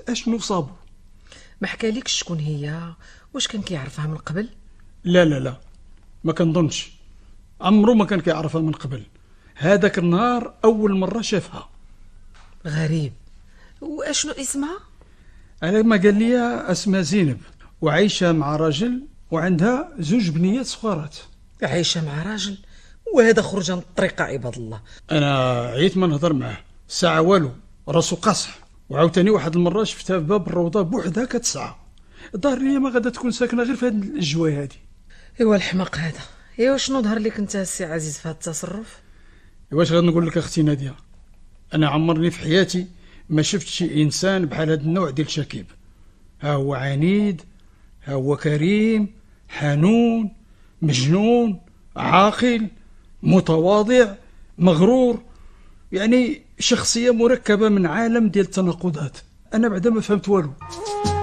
اشنو صابو. ما حكاليكش شكون هي؟ واش كان كيعرفها من قبل؟ لا لا لا، ما كنظنش. عمرو ما كان كيعرفها من قبل. هذاك النهار اول مره شافها. غريب. واشنو اسمها؟ على ما قال لي اسمها زينب، وعايشه مع راجل وعندها زوج بنيات صغارات. عايشه مع راجل؟ وهذا خرج عن الطريقه عباد الله. انا عييت ما نهضر معاه ساعه والو، راسو قاصح. وعاوتاني واحد المره شفتها في باب الروضه بوحدها كتسعى. ظهر لي ما غادا تكون ساكنه غير في هاد الجوايه هادي. ايوا الحماق هذا. ايوا شنو ظهر لك انت السي عزيز في هذا التصرف؟ واش غنقول لك اختي ناديه؟ انا عمرني في حياتي ما شفت شي انسان بحال هاد النوع ديال شكيب. ها هو عنيد، ها هو كريم، حنون، مجنون، عاقل، متواضع، مغرور. يعني شخصية مركبة من عالم ديال التناقضات. أنا بعدا ما فهمت والو.